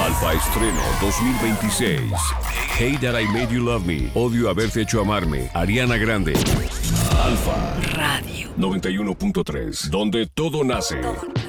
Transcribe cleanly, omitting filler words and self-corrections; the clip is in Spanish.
Alfa Estreno 2026. Hey That I Made You Love Me. Odio haberte hecho amarme. Ariana Grande. Alfa Radio 91.3. Donde todo nace.